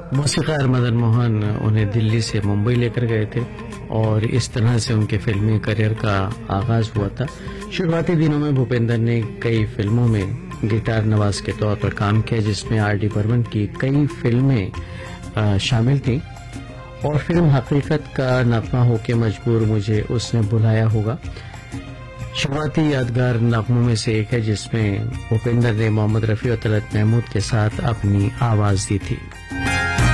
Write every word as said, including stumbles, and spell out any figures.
मौसीकार मदन मोहन उन्हें दिल्ली से मुंबई लेकर गए थे और इस तरह से उनके फिल्मी करियर का आगाज हुआ था। शुरुआती दिनों में भूपेंद्र ने कई फिल्मों में गिटार नवाज के तौर पर काम किया, जिसमें आर डी बर्मन की कई फिल्में शामिल थीं और फिल्म हकीकत का नगमा हो के मजबूर मुझे उसने बुलाया होगा शुरुआती यादगार नगमों में से एक है, जिसमें भूपेंद्र ने मोहम्मद रफी और तलत महमूद के साथ अपनी आवाज दी थी।